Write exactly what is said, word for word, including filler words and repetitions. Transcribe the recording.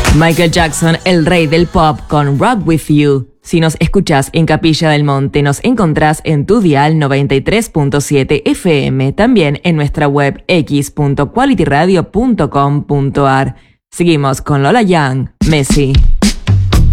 Michael Jackson, el rey del pop, con Rock With You. Si nos escuchás en Capilla del Monte, nos encontrás en tu dial noventa y tres punto siete F M, también en nuestra web x punto quality radio punto com punto a r. Seguimos con Lola Young, Messi.